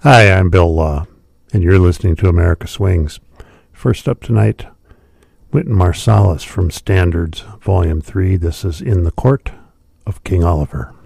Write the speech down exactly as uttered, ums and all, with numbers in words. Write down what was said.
Hi, I'm Bill Law, and you're listening to America Swings. First up tonight, Wynton Marsalis from Standards, Volume three. This is In the Court of King Oliver.